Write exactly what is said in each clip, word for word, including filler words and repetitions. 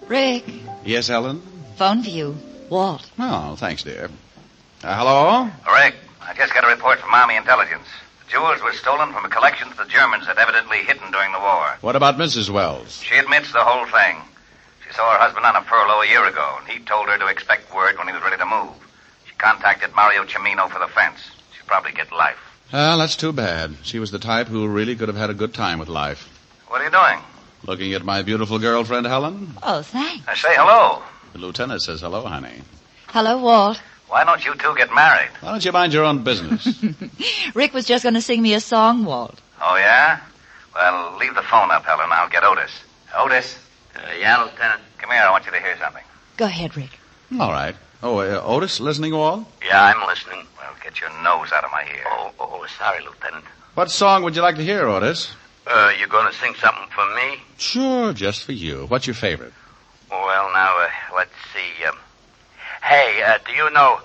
Rick. Yes, Ellen? Phone for you. Walt. Oh, thanks, dear. Uh, hello? Rick, I just got a report from Army Intelligence. The jewels were stolen from a collection the Germans had evidently hidden during the war. What about Missus Wells? She admits the whole thing. She saw her husband on a furlough a year ago, and he told her to expect word when he was ready to move. She contacted Mario Cimino for the fence. She'll probably get life. Well, that's too bad. She was the type who really could have had a good time with life. What are you doing? Looking at my beautiful girlfriend, Helen. Oh, thanks. I say hello. The lieutenant says hello, honey. Hello, Walt. Why don't you two get married? Why don't you mind your own business? Rick was just going to sing me a song, Walt. Oh, yeah? Well, leave the phone up, Helen. I'll get Otis. Otis? Uh, yeah, Lieutenant. Come here. I want you to hear something. Go ahead, Rick. All right. Oh, uh, Otis, listening all? Yeah, I'm listening. Well, get your nose out of my ear. Oh, oh, sorry, Lieutenant. What song would you like to hear, Otis? Uh, you gonna sing something for me? Sure, just for you. What's your favorite? Well, now, uh, let's see. Um, hey, uh, do you know...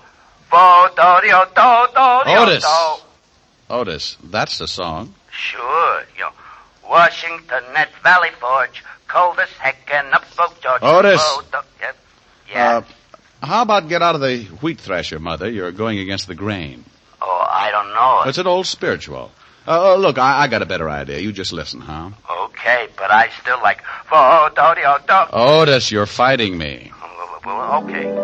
Otis! Otis, that's the song. Sure, you know. Washington at Valley Forge, cold as heck and up Oak George. Otis! Yep. Yeah. Uh, how about get out of the wheat thresher, Mother? You're going against the grain. Oh, I don't know. It's an old spiritual. Uh, look, I, I got a better idea. You just listen, huh? Okay, but I still like... Otis, you're fighting me. Well, okay.